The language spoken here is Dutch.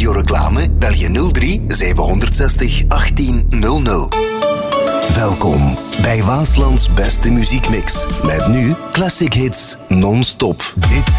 radioreclame? Bel je 03 760 1800. Welkom bij Waaslands beste muziekmix. Met nu classic hits non-stop. Dit